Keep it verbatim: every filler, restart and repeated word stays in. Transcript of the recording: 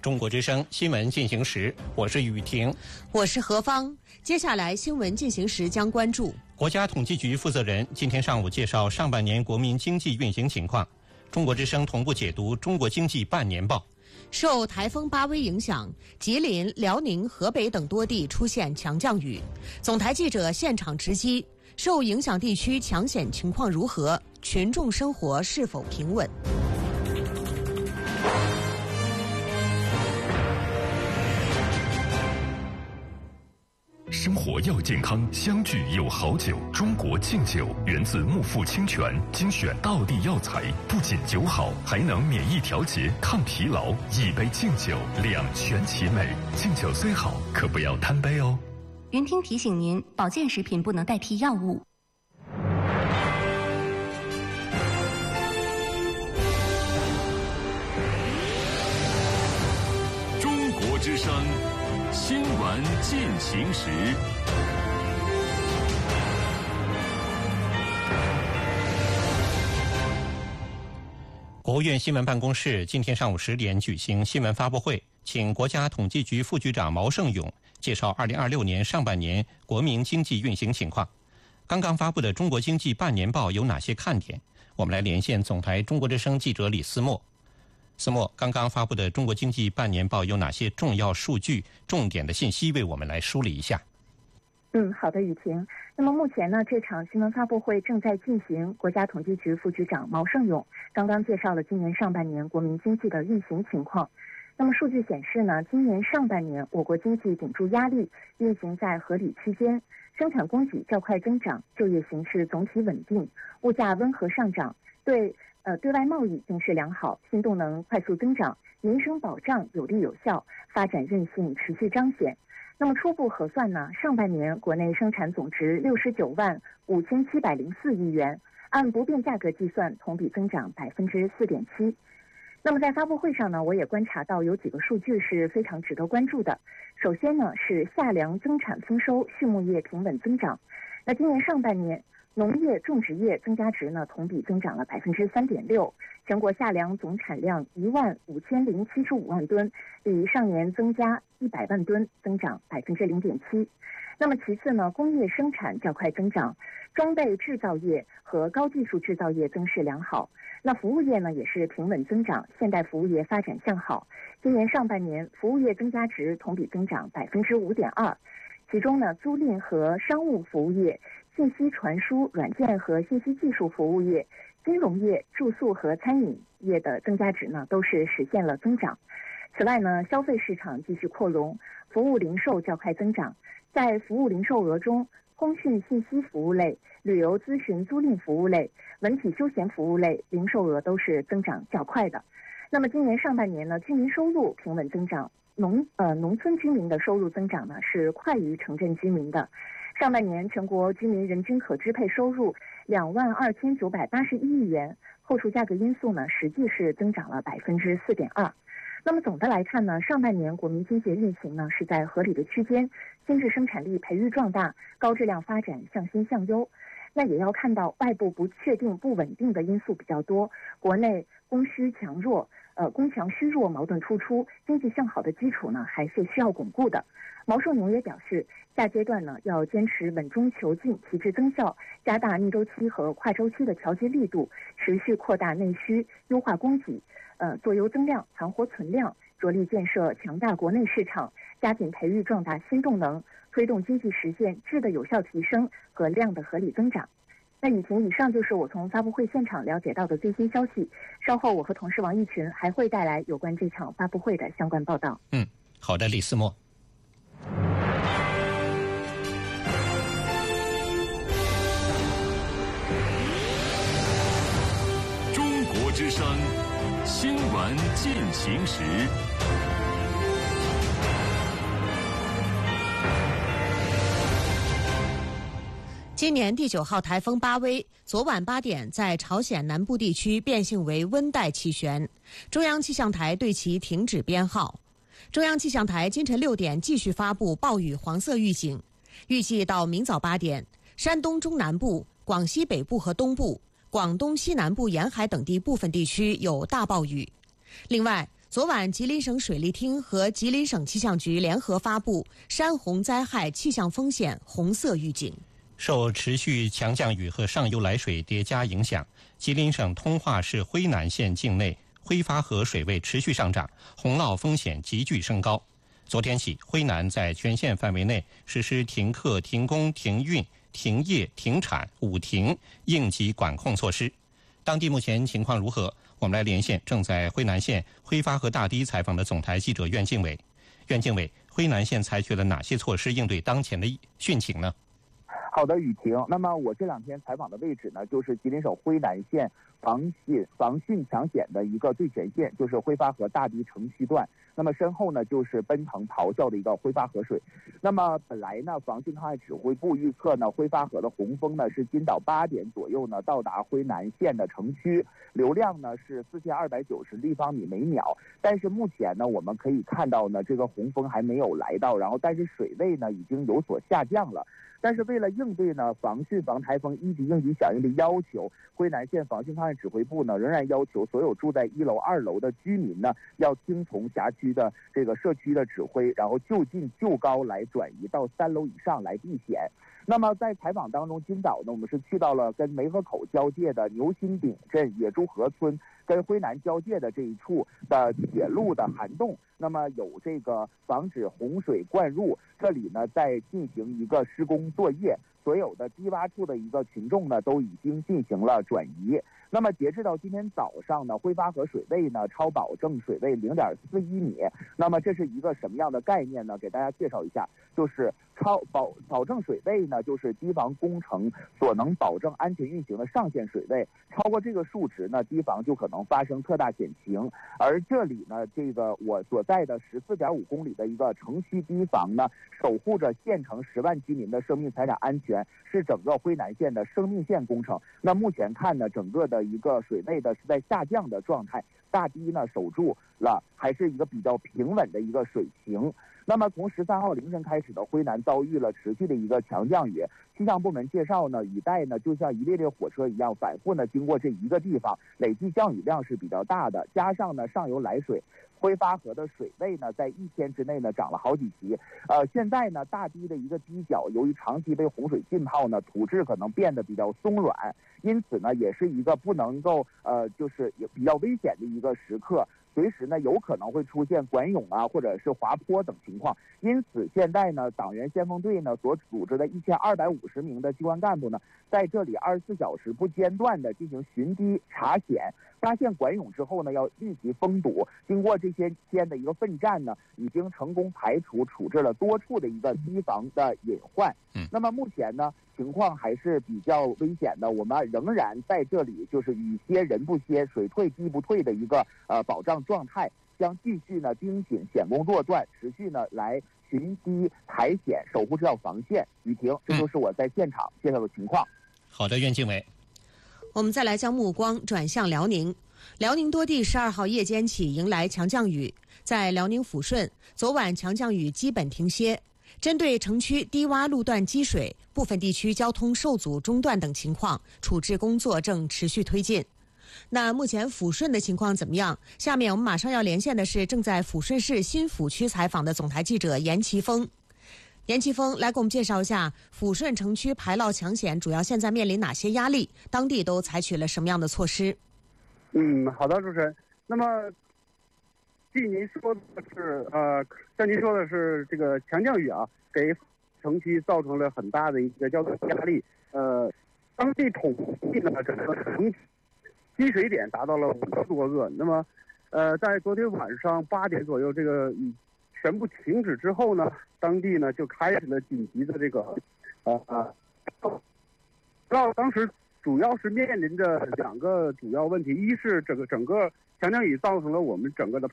中国之声新闻进行时，我是雨婷， 我是何芳。接下来新闻进行时将关注国家统计局负责人今天上午介绍上半年国民经济运行情况。中国之声同步解读中国经济半年报。 受台风巴威影响，吉林、辽宁、河北等多地出现强降雨。总台记者现场直击，受影响地区抢险情况如何？群众生活是否平稳？ 生活要健康，相聚有好酒。中国敬酒源自木富清泉，精选道地药材，不仅酒好，还能免疫调节、抗疲劳。一杯敬酒，两全其美。敬酒虽好，可不要贪杯哦。 云听提醒您，保健食品不能代替药物。 中国之声新闻进行时， 国务院新闻办公室今天上午十点举行新闻发布会，请国家统计局副局长毛盛勇介绍二零二六年上半年国民经济运行情况。刚刚发布的中国经济半年报有哪些看点？我们来连线总台中国之声记者李思墨。思墨，刚刚发布的中国经济半年报有哪些重要数据、重点的信息，为我们来梳理一下？ 嗯，好的，雨婷。那么目前呢，这场新闻发布会正在进行。国家统计局副局长毛盛勇刚刚介绍了今年上半年国民经济的运行情况。那么数据显示呢，今年上半年我国经济顶住压力，运行在合理区间，生产供给较快增长，就业形势总体稳定，物价温和上涨，对呃对外贸易形势良好，新动能快速增长，民生保障有力有效，发展韧性持续彰显。那么初步核算呢，上半年国内生产总值六十九万五千七百零四亿元，按不变价格计算，同比增长百分之四点七。那么在发布会上呢，我也观察到有几个数据是非常值得关注的。首先呢，是夏粮增产丰收，畜牧业平稳增长。那今年上半年，农业种植业增加值呢，同比增长了百分之三点六，全国夏粮总产量一万五千零七十五万吨，比上年增加一百万吨，增长百分之零点七。那么其次呢，工业生产较快增长，装备制造业和高技术制造业增势良好。那服务业呢也是平稳增长，现代服务业发展向好。今年上半年，服务业增加值同比增长百分之五点二，其中呢，租赁和商务服务业、信息传输、软件和信息技术服务业、金融业、住宿和餐饮业的增加值呢，都是实现了增长。此外呢，消费市场继续扩容，服务零售较快增长。在服务零售额中，通讯信息服务类、旅游咨询租赁服务类、文体休闲服务类零售额都是增长较快的。那么今年上半年呢，居民收入平稳增长，农呃农村居民的收入增长呢是快于城镇居民的。上半年全国居民人均可支配收入两万二千九百八十一亿元，扣除价格因素呢，实际是增长了百分之四点二。那么总的来看呢，上半年国民经济运行呢是在合理的区间，经济生产力培育壮大，高质量发展向新向优。那也要看到外部不确定不稳定的因素比较多，国内供需强弱呃供强虚弱矛盾突出，经济向好的基础呢还是需要巩固的。毛盛勇也表示，下阶段呢要坚持稳中求进，提质增效，加大逆周期和跨周期的调节力度，持续扩大内需，优化供给，呃做优增量，盘活存量，着力建设强大国内市场，加紧培育壮大新动能，推动经济实现质的有效提升和量的合理增长。那雨婷，以上就是我从发布会现场了解到的最新消息。稍后我和同事王一群还会带来有关这场发布会的相关报道。 嗯，好的，李思墨。 中国之声新闻进行时。 今年第九号台风巴威昨晚八点在朝鲜南部地区变性为温带气旋，中央气象台对其停止编号。中央气象台今晨六点继续发布暴雨黄色预警，预计到明早八点，山东中南部、广西北部和东部、广东西南部沿海等地部分地区有大暴雨。另外， 昨晚吉林省水利厅和吉林省气象局联合发布山洪灾害气象风险红色预警。 受持续强降雨和上游来水叠加影响，吉林省通化市辉南县境内辉发河水位持续上涨，洪涝风险急剧升高。昨天起，辉南在全县范围内实施停课、停工、停运、停业、停产五停应急管控措施。当地目前情况如何？我们来连线正在辉南县辉发河大堤采访的总台记者苑敬伟。苑敬伟，辉南县采取了哪些措施应对当前的汛情呢？ 好的，雨婷。那么我这两天采访的位置呢，就是吉林省辉南县防汛防汛抢险的一个最前线，就是辉发河大堤城区段。那么身后呢，就是奔腾咆哮的一个辉发河水。那么本来呢，防汛抗旱指挥部预测呢，辉发河的洪峰呢是今早八点左右呢到达辉南县的城区，流量呢是四千二百九十立方米每秒。但是目前呢，我们可以看到呢，这个洪峰还没有来到，然后但是水位呢已经有所下降了。但是为了应对呢防汛防台风一级应急响应的要求，辉南县防汛抗旱指挥部呢仍然要求所有住在一楼、二楼的居民呢要听从辖区的这个社区的指挥，然后就近就高来转移到三楼以上来避险。那么在采访当中，今早呢我们是去到了跟梅河口交界的牛心顶镇野猪河村跟辉南交界的这一处的铁路的涵洞，那么有这个防止洪水灌入，这里呢在进行一个施工作业，所有的低洼处的一个群众呢都已经进行了转移。那么截至到今天早上呢，辉发河水位呢超保证水位零点四一米。那么这是一个什么样的概念呢？给大家介绍一下，就是超保保证水位呢，就是堤防工程所能保证安全运行的上限水位，超过这个数值呢，堤防就可能发生特大险情。而这里呢，这个我所在的十四点五公里的一个城区堤防呢，守护着县城十万居民的生命财产安全，是整个辉南县的生命线工程。那目前看呢，整个的一个水位的是在下降的状态，大堤呢守住了，还是一个比较平稳的一个水情。那么从十三号凌晨开始的辉南遭遇了持续的一个强降雨，气象部门介绍呢，雨带呢就像一列列火车一样反复呢经过这一个地方，累计降雨量是比较大的，加上呢上游来水，辉发河的水位呢在一天之内呢涨了好几级。呃，现在呢大堤的一个堤角由于长期被洪水浸泡呢，土质可能变得比较松软，因此呢也是一个不能够呃就是比较危险的一个时刻。随时呢有可能会出现管涌啊，或者是滑坡等情况，因此现在呢，党员先锋队呢所组织的一千二百五十名的机关干部呢，在这里二十四小时不间断的进行巡堤查险，发现管涌之后呢，要立即封堵。经过这些天的一个奋战呢，已经成功排除处置了多处的一个堤防的隐患。 嗯， 那么目前呢，情况还是比较危险的，我们仍然在这里就是雨歇人不歇，水退堤不退的一个呃保障状态，将继续呢盯紧险工作段，持续呢来巡堤排险，守护这条防线。雨婷，这就是我在现场介绍的情况。 好的，苑敬伟。 我们再来将目光转向辽宁。辽宁多地十二号夜间起迎来强降雨，在辽宁抚顺，昨晚强降雨基本停歇。针对城区低洼路段积水、部分地区交通受阻中断等情况，处置工作正持续推进。那目前抚顺的情况怎么样？下面我们马上要连线的是正在抚顺市新抚区采访的总台记者严奇峰。严奇峰来给我们介绍一下抚顺城区排涝抢险主要现在面临哪些压力，当地都采取了什么样的措施？ 嗯，好的，主持人。那么，据您说的是，呃，像您说的是这个强降雨啊，给城区造成了很大的一个交通压力。呃，当地统计呢，整个城积水点达到了五十多个。那么，呃，在昨天晚上八点左右，这个雨全部停止之后呢，当地呢就开始了紧急的这个，呃呃，到当时。主要是面临着两个主要问题，一是这个整个强降雨造成了我们整个的